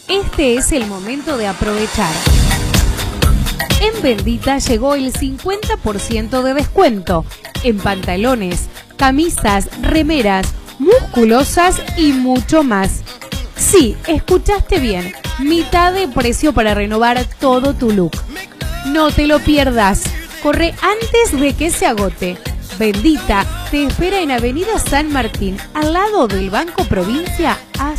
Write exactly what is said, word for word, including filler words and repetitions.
este es el momento de aprovechar. En Bendita llegó el cincuenta por ciento de descuento en pantalones, camisas, remeras, musculosas y mucho más. Sí, escuchaste bien, mitad de precio para renovar todo tu look. No te lo pierdas, corre antes de que se agote. Bendita te espera en Avenida San Martín, al lado del Banco Provincia, a